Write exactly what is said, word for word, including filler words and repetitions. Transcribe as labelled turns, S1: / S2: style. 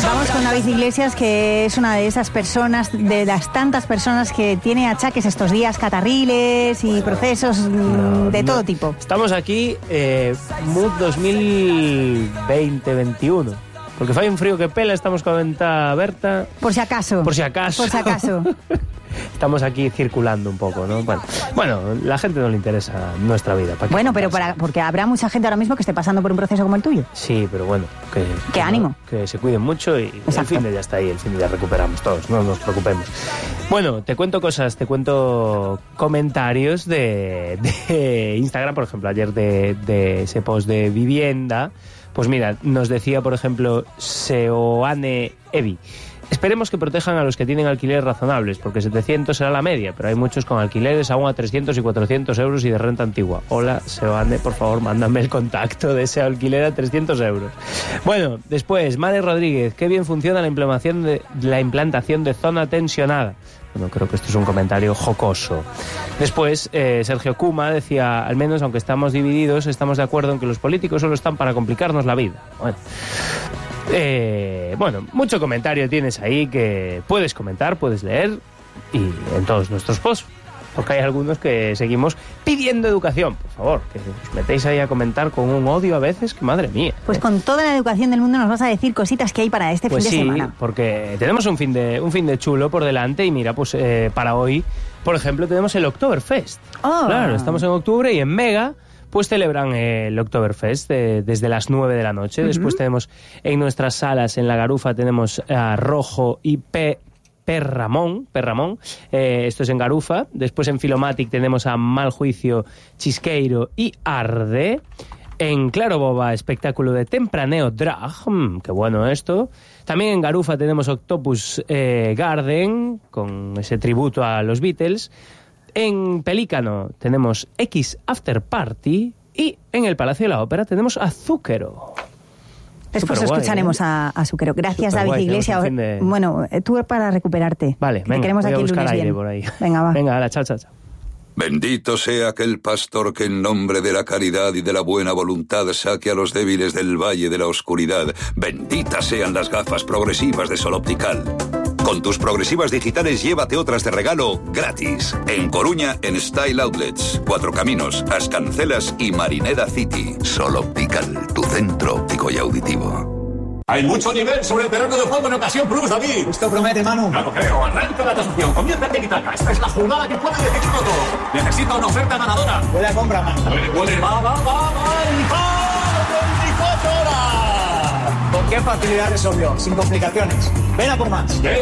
S1: Vamos con David Iglesias, que es una de esas personas, de las tantas personas que tiene achaques estos días, catarriles y procesos no, de todo
S2: no.
S1: tipo.
S2: Estamos aquí, eh, Mood dos mil veinte veintiuno. Porque fai un frío que pela, estamos comenta Berta.
S1: Por si acaso.
S2: Por si acaso.
S1: Por si acaso.
S2: Estamos aquí circulando un poco, ¿no? Bueno, bueno, la gente no le interesa nuestra vida.
S1: Bueno, pero para, porque habrá mucha gente ahora mismo que esté pasando por un proceso como el tuyo.
S2: Sí, pero bueno, que...
S1: ¡Qué
S2: que
S1: ánimo!
S2: No, que se cuiden mucho y Exacto. el fin de ya está ahí, el fin de ya recuperamos todos, no nos preocupemos. Bueno, te cuento cosas, te cuento comentarios de, de Instagram, por ejemplo, ayer de, de ese post de vivienda. Pues mira, nos decía, por ejemplo, Seoane Evi. Esperemos que protejan a los que tienen alquileres razonables, porque setecientos será la media, pero hay muchos con alquileres aún a trescientos y cuatrocientos euros y de renta antigua. Hola, Seoane, por favor, mándame el contacto de ese alquiler a trescientos euros. Bueno, después, Mane Rodríguez, qué bien funciona la implantación de, la implantación de zona tensionada. Bueno, creo que esto es un comentario jocoso. Después, eh, Sergio Kuma decía, al menos aunque estamos divididos, estamos de acuerdo en que los políticos solo están para complicarnos la vida. Bueno... Eh, bueno, mucho comentario tienes ahí que puedes comentar, puedes leer y en todos nuestros posts, porque hay algunos que seguimos pidiendo educación. Por favor, que os metéis ahí a comentar con un odio a veces que madre mía.
S1: Pues
S2: ¿eh?
S1: Con toda la educación del mundo nos vas a decir cositas que hay para este
S2: pues
S1: fin
S2: sí,
S1: de semana.
S2: Porque tenemos un fin de un fin de chulo por delante y mira, pues eh, para hoy, por ejemplo, tenemos el Oktoberfest.
S1: Oh.
S2: Claro, estamos en octubre y en Mega pues celebran el Oktoberfest eh, desde las nueve de la noche. Uh-huh. Después tenemos en nuestras salas, en La Garufa, tenemos a Rojo y P. Perramón, Perramón. Eh, esto es en Garufa. Después en Filomatic tenemos a Mal Juicio, Chisqueiro y Arde. En Claro Boba, espectáculo de tempraneo drag. Mm, qué bueno esto. También en Garufa tenemos Octopus eh, Garden, con ese tributo a los Beatles. En Pelícano tenemos X After Party y en el Palacio de la Ópera tenemos a Zúquero.
S1: Después guay, escucharemos ¿eh? a, a Zúquero. Gracias, Super David guay, Iglesias. De... Bueno, tú para recuperarte.
S2: Vale, venga,
S1: queremos
S2: voy
S1: aquí
S2: a buscar
S1: el lunes
S2: aire
S1: bien.
S2: Por ahí.
S1: Venga, va.
S2: Venga, hala, chao, chao, chao.
S3: Bendito sea aquel pastor que en nombre de la caridad y de la buena voluntad saque a los débiles del valle de la oscuridad. Benditas sean las gafas progresivas de Sol Optical. Con tus progresivas digitales llévate otras de regalo gratis. En Coruña, en Style Outlets, Cuatro Caminos, Ascancelas y Marineda City. Sol Optical, tu centro óptico y auditivo.
S4: Hay mucho nivel sobre el terreno de juego en Ocasión Plus, David.
S5: Esto promete, Manu.
S4: No lo creo. Arranca la tasación. Comienza el tiki-taka. Esta es la jugada que puede decidirlo todo. Necesita una oferta ganadora.
S5: Huele a compra, Manu.
S4: Huele, huele. Va, va, va, va. veinticuatro horas.
S5: Con qué facilidad resolvió. Sin complicaciones. Ven a por más.